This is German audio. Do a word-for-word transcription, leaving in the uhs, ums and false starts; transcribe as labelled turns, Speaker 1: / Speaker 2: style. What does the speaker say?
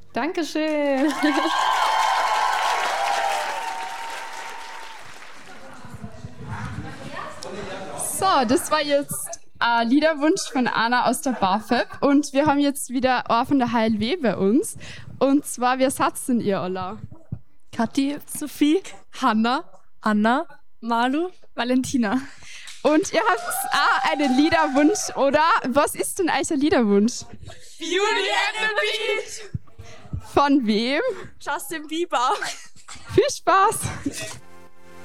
Speaker 1: Dankeschön.
Speaker 2: So, das war jetzt ein Liederwunsch von Anna aus der BAföG und wir haben jetzt wieder einen von der H L W bei uns. Und zwar, wer seid denn ihr alle?
Speaker 3: Kathi, Sophie, Hanna, Anna, Malu, Valentina.
Speaker 2: Und ihr habt auch einen Liederwunsch, oder? Was ist denn euer Liederwunsch?
Speaker 3: Beauty and the Beast.
Speaker 2: Von wem?
Speaker 3: Justin Bieber.
Speaker 2: Viel Spaß!